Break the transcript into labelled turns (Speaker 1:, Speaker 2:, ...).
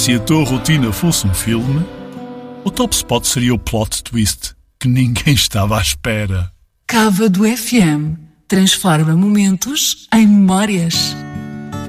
Speaker 1: Se a tua rotina fosse um filme, o Top Spot seria o plot twist que ninguém estava à espera.
Speaker 2: Cava do FM transforma momentos em memórias.